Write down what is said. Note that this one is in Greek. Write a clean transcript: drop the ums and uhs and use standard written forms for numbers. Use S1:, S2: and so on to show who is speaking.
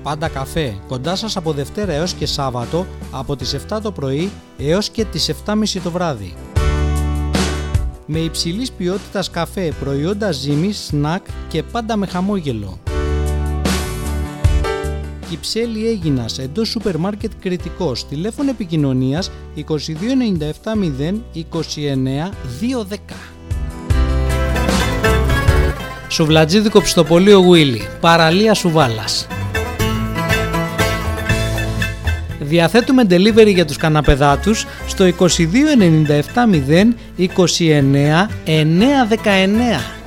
S1: Πάντα καφέ, κοντά σας από Δευτέρα έως και Σάββατο, από τις 7 το πρωί έως και τις 7.30 το βράδυ. Με υψηλής ποιότητας καφέ, προϊόντα ζύμης, σνακ και πάντα με χαμόγελο. Κυψέλη Αίγινας, εντός σούπερ μάρκετ Κρητικός, τηλέφωνο επικοινωνίας 2297 0 29 210. Σουβλατζίδικο Πιστοπωλείο Γουίλι, παραλία Σουβάλας. Διαθέτουμε delivery για τους καναπεδάτους στο 2297 0 29 919.